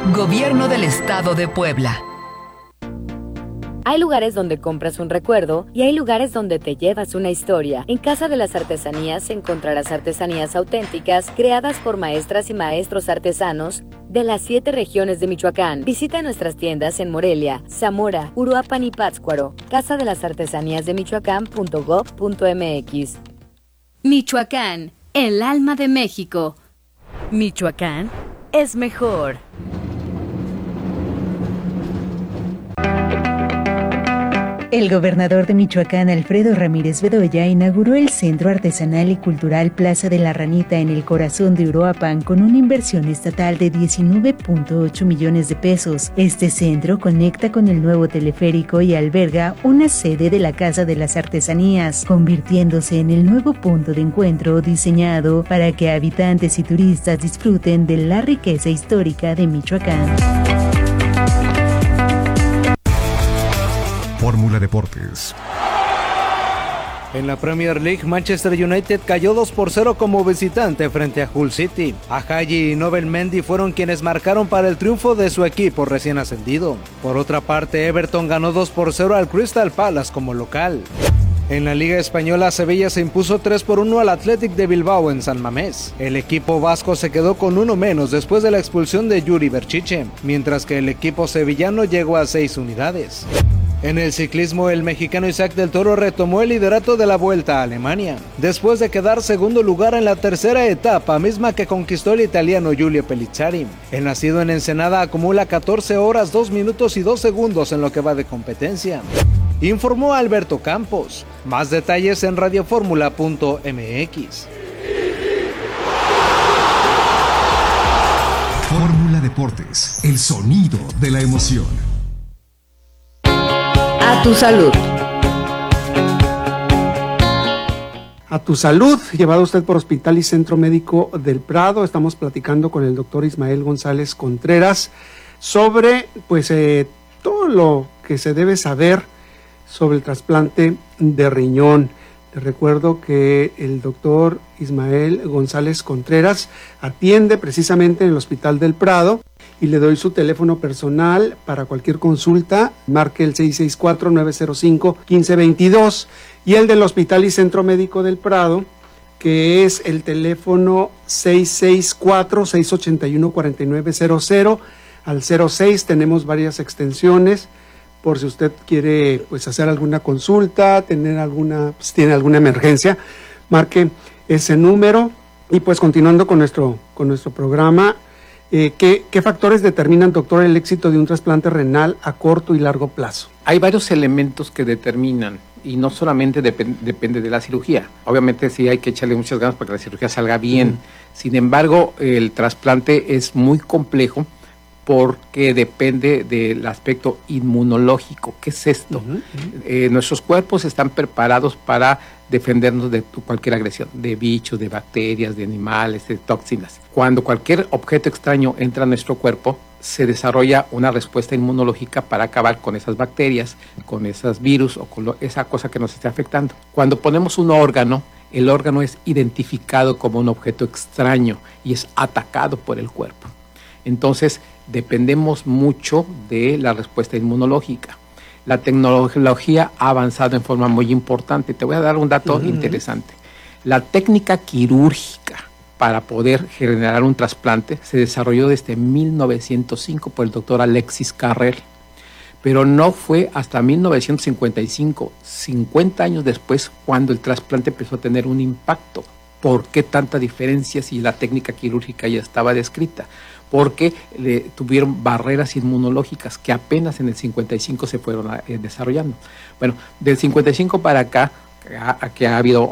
Gobierno del Estado de Puebla. Hay lugares donde compras un recuerdo y hay lugares donde te llevas una historia. En Casa de las Artesanías encontrarás artesanías auténticas creadas por maestras y maestros artesanos de las 7 regiones de Michoacán. Visita nuestras tiendas en Morelia, Zamora, Uruapan y Pátzcuaro. Casa de las Artesanías de Michoacán.gov.mx. Michoacán, el alma de México. Michoacán es mejor. El gobernador de Michoacán, Alfredo Ramírez Bedoya, inauguró el Centro Artesanal y Cultural Plaza de la Ranita en el corazón de Uruapan con una inversión estatal de 19.8 millones de pesos. Este centro conecta con el nuevo teleférico y alberga una sede de la Casa de las Artesanías, convirtiéndose en el nuevo punto de encuentro diseñado para que habitantes y turistas disfruten de la riqueza histórica de Michoacán. Fórmula Deportes. En la Premier League, Manchester United cayó 2-0 como visitante frente a Hull City. Ajayi y Nobel Mendy fueron quienes marcaron para el triunfo de su equipo recién ascendido. Por otra parte, Everton ganó 2-0 al Crystal Palace como local. En la Liga Española, Sevilla se impuso 3-1 al Athletic de Bilbao en San Mamés. El equipo vasco se quedó con uno menos después de la expulsión de Yuri Berchiche, mientras que el equipo sevillano llegó a 6 unidades. En el ciclismo, el mexicano Isaac del Toro retomó el liderato de la Vuelta a Alemania, después de quedar segundo lugar en la tercera etapa, misma que conquistó el italiano Giulio Pellizzari. El nacido en Ensenada acumula 14 horas, 2 minutos y 2 segundos en lo que va de competencia. Informó Alberto Campos. Más detalles en radioformula.mx. Fórmula Deportes, el sonido de la emoción. A tu salud. A tu salud, llevado usted por Hospital y Centro Médico del Prado. Estamos platicando con el doctor Ismael González Contreras sobre todo lo que se debe saber sobre el trasplante de riñón. Te recuerdo que el doctor Ismael González Contreras atiende precisamente en el Hospital del Prado y le doy su teléfono personal para cualquier consulta. Marque el 664-905-1522 y el del Hospital y Centro Médico del Prado, que es el teléfono 664-681-4900. Al 06 tenemos varias extensiones por si usted quiere hacer alguna consulta, tiene alguna emergencia, marque ese número. Y continuando con nuestro programa, ¿qué factores determinan, doctor, el éxito de un trasplante renal a corto y largo plazo? Hay varios elementos que determinan, y no solamente depende de la cirugía. Obviamente sí hay que echarle muchas ganas para que la cirugía salga bien. Sin embargo, el trasplante es muy complejo porque depende del aspecto inmunológico. ¿Qué es esto? Nuestros cuerpos están preparados para defendernos de cualquier agresión, de bichos, de bacterias, de animales, de toxinas. Cuando cualquier objeto extraño entra a nuestro cuerpo, se desarrolla una respuesta inmunológica para acabar con esas bacterias, con esos virus o con esa cosa que nos esté afectando. Cuando ponemos un órgano, el órgano es identificado como un objeto extraño y es atacado por el cuerpo. Entonces, dependemos mucho de la respuesta inmunológica. La tecnología ha avanzado en forma muy importante. Te voy a dar un dato interesante. La técnica quirúrgica para poder generar un trasplante se desarrolló desde 1905 por el doctor Alexis Carrel, pero no fue hasta 1955, 50 años después, cuando el trasplante empezó a tener un impacto. ¿Por qué tanta diferencia si la técnica quirúrgica ya estaba descrita? Porque tuvieron barreras inmunológicas que apenas en el 55 se fueron desarrollando. Bueno, del 55 para acá, que ha habido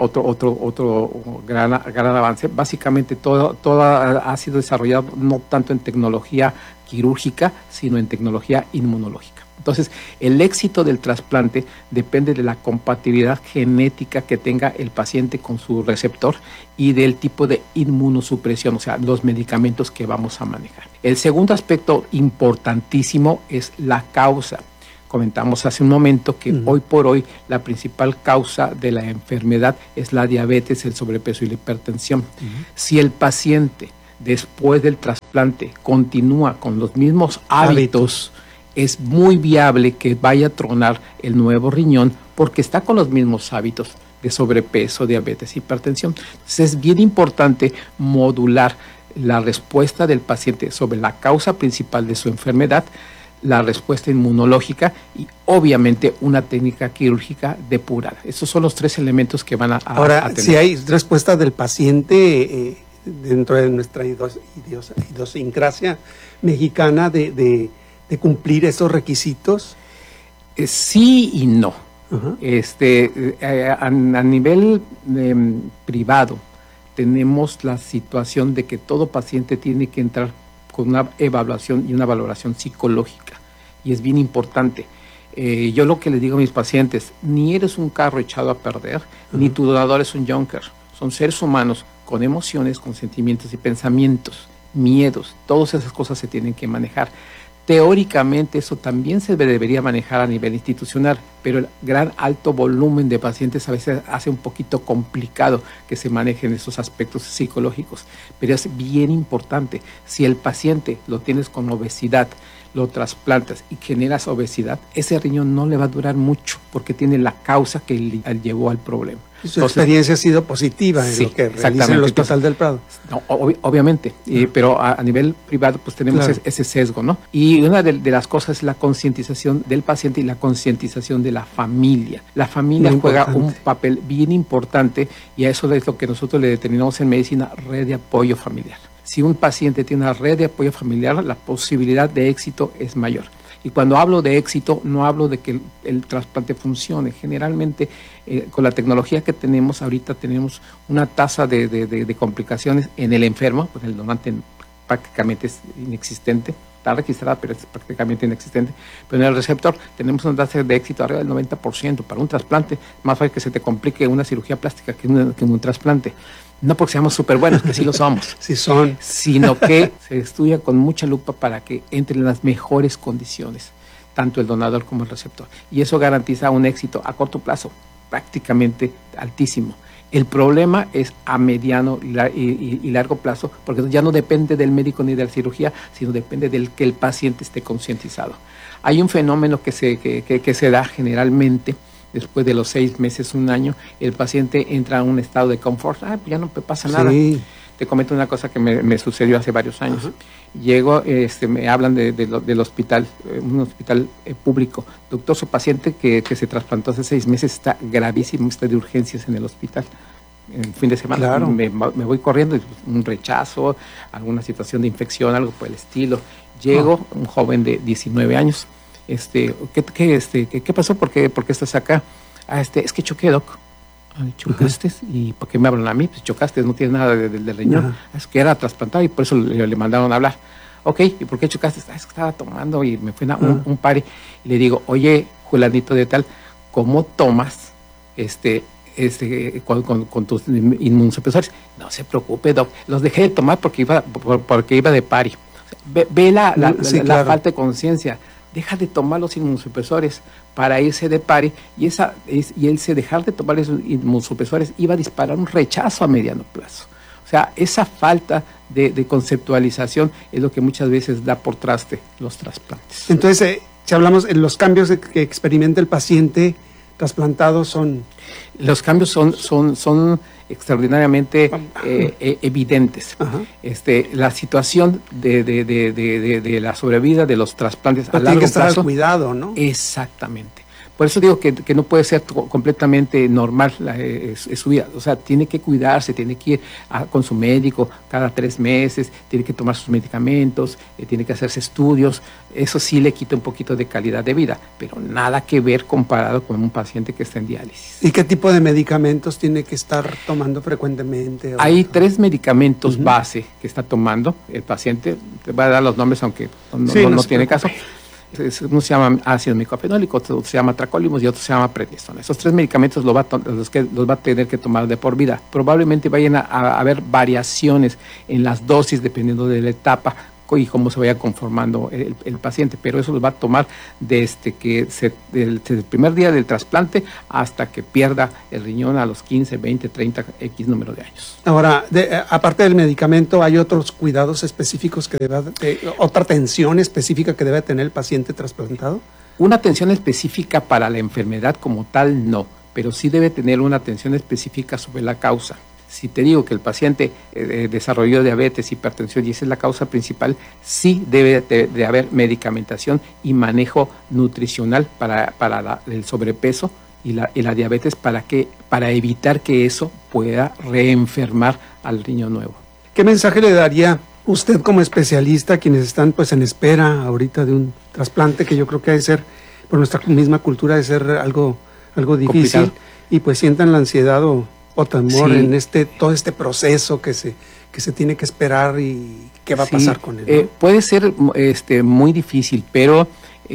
otro gran avance. Básicamente todo ha sido desarrollado no tanto en tecnología quirúrgica, sino en tecnología inmunológica. Entonces, el éxito del trasplante depende de la compatibilidad genética que tenga el paciente con su receptor y del tipo de inmunosupresión, o sea, los medicamentos que vamos a manejar. El segundo aspecto importantísimo es la causa. Comentamos hace un momento que hoy por hoy la principal causa de la enfermedad es la diabetes, el sobrepeso y la hipertensión. Si el paciente después del trasplante trasplante continúa con los mismos hábitos, es muy viable que vaya a tronar el nuevo riñón porque está con los mismos hábitos de sobrepeso, diabetes, hipertensión. Entonces es bien importante modular la respuesta del paciente sobre la causa principal de su enfermedad, la respuesta inmunológica y obviamente una técnica quirúrgica depurada. Esos son los 3 elementos que van a Ahora, tener. si hay respuesta del paciente dentro de nuestra idiosincrasia mexicana de cumplir esos requisitos. Sí y no. Uh-huh. A nivel privado tenemos la situación de que todo paciente tiene que entrar con una evaluación y una valoración psicológica, y es bien importante. Yo lo que les digo a mis pacientes, ni eres un carro echado a perder, uh-huh, ni tu donador es un junker. Son seres humanos con emociones, con sentimientos y pensamientos, miedos, todas esas cosas se tienen que manejar. Teóricamente eso también se debería manejar a nivel institucional, pero el gran alto volumen de pacientes a veces hace un poquito complicado que se manejen esos aspectos psicológicos. Pero es bien importante, si el paciente lo tienes con obesidad, lo trasplantas y generas obesidad, ese riñón no le va a durar mucho porque tiene la causa que le llevó al problema. Y su experiencia ha sido positiva en lo que realiza en el Hospital del Prado. No, obviamente, pero a nivel privado pues tenemos ese sesgo, ¿no? Y una de las cosas es la concientización del paciente y la concientización de la familia. La familia juega un papel bien importante y a eso es lo que nosotros le determinamos en medicina, red de apoyo familiar. Si un paciente tiene una red de apoyo familiar, la posibilidad de éxito es mayor. Y cuando hablo de éxito, no hablo de que el trasplante funcione. Generalmente, con la tecnología que tenemos, ahorita tenemos una tasa de complicaciones en el enfermo, pues el donante prácticamente es inexistente, está registrada, pero es prácticamente inexistente. Pero en el receptor tenemos una tasa de éxito arriba del 90%. Para un trasplante, más fácil que se te complique una cirugía plástica que un trasplante. No porque seamos súper buenos, que sí lo somos. Sí son. Sino que se estudia con mucha lupa para que entren en las mejores condiciones, tanto el donador como el receptor. Y eso garantiza un éxito a corto plazo, prácticamente altísimo. El problema es a mediano y largo plazo, porque ya no depende del médico ni de la cirugía, sino depende del que el paciente esté concientizado. Hay un fenómeno que se da generalmente. Después de los 6 meses, 1 año, el paciente entra en un estado de confort. Pues ya no me pasa nada. Sí. Te comento una cosa que me sucedió hace varios años. Uh-huh. Llego, me hablan del hospital, un hospital público. Doctor, su paciente que se trasplantó hace 6 meses está gravísimo, está de urgencias en el hospital. En fin de semana, claro, me voy corriendo, un rechazo, alguna situación de infección, algo por el estilo. Llego, un joven de 19 años. ¿Qué pasó? ¿Por qué estás acá? Es que choqué, doc. ¿Chocaste? Uh-huh. ¿Y por qué me hablan a mí? Pues chocaste, no tiene nada del riñón. Uh-huh. Es que era trasplantado y por eso le mandaron a hablar. Ok, ¿y por qué chocaste? Es que estaba tomando y me fue un party. Y le digo, oye, Julanito de tal, ¿cómo tomas con tus inmunosupresores? No se preocupe, doc. Los dejé de tomar porque iba de party. O sea, ve la falta de conciencia. Deja de tomar los inmunosupresores para irse de party y dejar de tomar esos inmunosupresores iba a disparar un rechazo a mediano plazo. O sea, esa falta de conceptualización es lo que muchas veces da por traste los trasplantes. Entonces, si hablamos de los cambios que experimenta el paciente trasplantado son... Los cambios son extraordinariamente evidentes. Uh-huh. La situación de la sobrevida de los trasplantes a largo plazo. Tiene que estar al cuidado, ¿no? Exactamente. Por eso digo que no puede ser completamente normal su vida. O sea, tiene que cuidarse, tiene que ir con su médico cada 3 meses, tiene que tomar sus medicamentos, tiene que hacerse estudios. Eso sí le quita un poquito de calidad de vida, pero nada que ver comparado con un paciente que está en diálisis. ¿Y qué tipo de medicamentos tiene que estar tomando frecuentemente? Hay 3 medicamentos base que está tomando el paciente. Te voy a dar los nombres, aunque no tiene caso. Uno se llama ácido micofenólico, otro se llama tracólimos y otro se llama prednisona. Esos 3 medicamentos los va a tener que tomar de por vida. Probablemente vayan a haber variaciones en las dosis dependiendo de la etapa y cómo se vaya conformando el paciente, pero eso va a tomar desde el primer día del trasplante hasta que pierda el riñón a los 15, 20, 30, X número de años. Ahora, aparte del medicamento, ¿hay otros cuidados específicos que otra atención específica que debe tener el paciente trasplantado? Una atención específica para la enfermedad como tal, no, pero sí debe tener una atención específica sobre la causa. Si te digo que el paciente desarrolló diabetes, hipertensión y esa es la causa principal, sí debe de haber medicamentación y manejo nutricional para el sobrepeso y la diabetes para evitar que eso pueda reenfermar al riñón nuevo. ¿Qué mensaje le daría usted como especialista a quienes están pues en espera ahorita de un trasplante que yo creo que ha de ser, por nuestra misma cultura, de ser algo difícil complicado, y pues sientan la ansiedad o temor en todo este proceso que se tiene que esperar y qué va a pasar con él, ¿no? Puede ser muy difícil, pero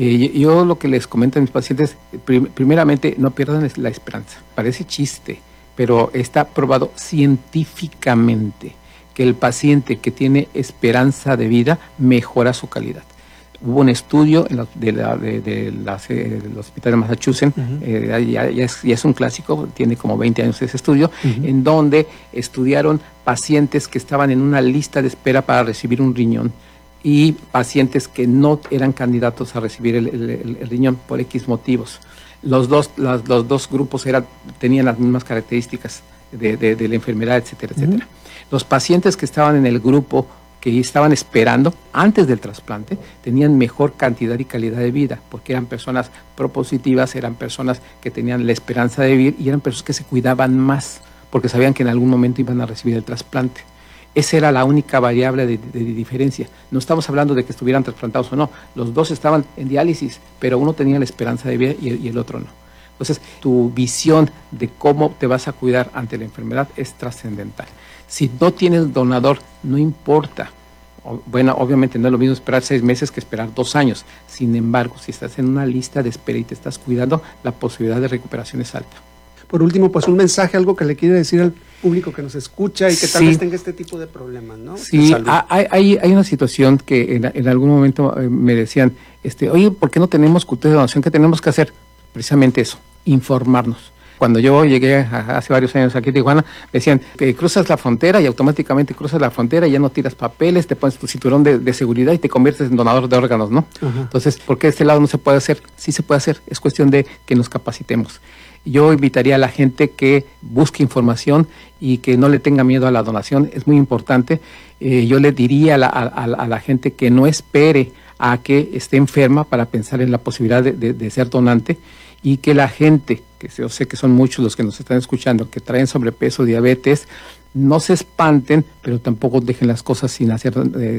yo lo que les comento a mis pacientes, primeramente no pierdan la esperanza. Parece chiste, pero está probado científicamente que el paciente que tiene esperanza de vida mejora su calidad. Hubo un estudio del hospital de Massachusetts, ya es un clásico, tiene como 20 años ese estudio, en donde estudiaron pacientes que estaban en una lista de espera para recibir un riñón y pacientes que no eran candidatos a recibir el riñón por X motivos. Los dos grupos tenían las mismas características de la enfermedad, etcétera, etcétera. Los pacientes que estaban en el grupo que estaban esperando antes del trasplante tenían mejor cantidad y calidad de vida, porque eran personas propositivas, eran personas que tenían la esperanza de vivir y eran personas que se cuidaban más, porque sabían que en algún momento iban a recibir el trasplante. Esa era la única variable de diferencia. No estamos hablando de que estuvieran trasplantados o no, los dos estaban en diálisis, pero uno tenía la esperanza de vida y el otro no. Entonces, tu visión de cómo te vas a cuidar ante la enfermedad es trascendental. Si no tienes donador, no importa. Bueno, obviamente no es lo mismo esperar 6 meses que esperar 2 años. Sin embargo, si estás en una lista de espera y te estás cuidando, la posibilidad de recuperación es alta. Por último, pues un mensaje, algo que le quiere decir al público que nos escucha y que tal vez tenga este tipo de problemas, ¿no? Sí, hay una situación que en algún momento me decían, oye, ¿por qué no tenemos cultura de donación? ¿Qué tenemos que hacer? Precisamente eso, informarnos. Cuando yo llegué hace varios años aquí a Tijuana, me decían que cruzas la frontera y automáticamente cruzas la frontera y ya no tiras papeles, te pones tu cinturón de seguridad y te conviertes en donador de órganos, ¿no? Ajá. Entonces, ¿por qué de este lado no se puede hacer? Sí se puede hacer, es cuestión de que nos capacitemos. Yo invitaría a la gente que busque información y que no le tenga miedo a la donación, es muy importante. Yo le diría a la gente que no espere a que esté enferma para pensar en la posibilidad de ser donante, y que la gente, que yo sé que son muchos los que nos están escuchando, que traen sobrepeso, diabetes, no se espanten, pero tampoco dejen las cosas sin hacer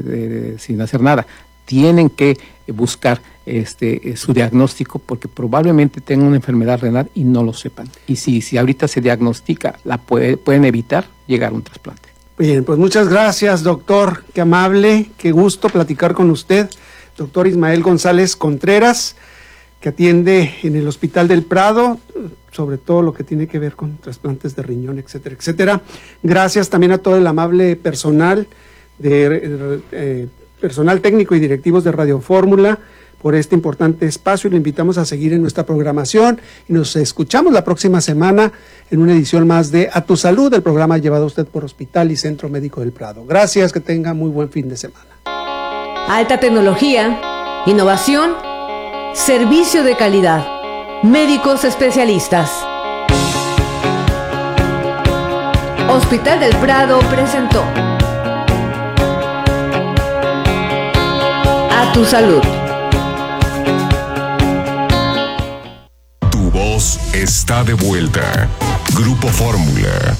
nada. Tienen que buscar su diagnóstico porque probablemente tengan una enfermedad renal y no lo sepan. Y si ahorita se diagnostica, pueden evitar llegar a un trasplante. Bien, pues muchas gracias, doctor. Qué amable, qué gusto platicar con usted. Doctor Ismael González Contreras, que atiende en el Hospital del Prado, sobre todo lo que tiene que ver con trasplantes de riñón, etcétera, etcétera. Gracias también a todo el amable personal, personal técnico y directivos de Radio Fórmula por este importante espacio. Le invitamos a seguir en nuestra programación y nos escuchamos la próxima semana en una edición más de A Tu Salud, el programa llevado a usted por Hospital y Centro Médico del Prado. Gracias, que tenga muy buen fin de semana. Alta tecnología, innovación, servicio de calidad, médicos especialistas. Hospital del Prado presentó A Tu Salud. Tu voz está de vuelta. Grupo Fórmula.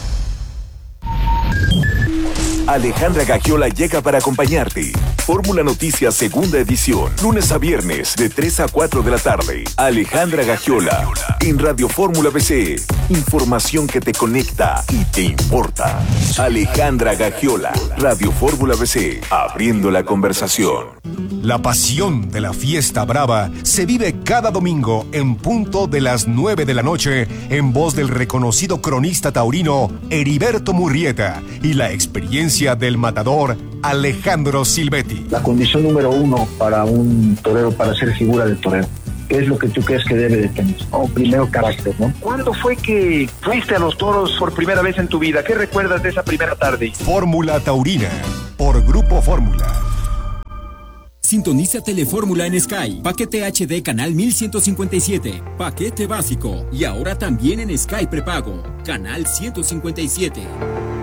Alejandra Gagiola llega para acompañarte. Fórmula Noticias, segunda edición, lunes a viernes de 3 a 4 de la tarde. Alejandra Gagiola, en Radio Fórmula BC. Información que te conecta y te importa. Alejandra Gagiola, Radio Fórmula BC, abriendo la conversación. La pasión de la fiesta brava se vive cada domingo en punto de las 9 de la noche en voz del reconocido cronista taurino Heriberto Murrieta y la experiencia del matador Alejandro Silvetti. La condición número 1 para un torero, para ser figura del torero, ¿qué es lo que tú crees que debe de tener? Primero, carácter, ¿no? ¿Cuándo fue que fuiste a los toros por primera vez en tu vida? ¿Qué recuerdas de esa primera tarde? Fórmula Taurina, por Grupo Fórmula. Sintoniza Telefórmula en Sky. Paquete HD canal 1157. Paquete básico. Y ahora también en Sky prepago. Canal 157.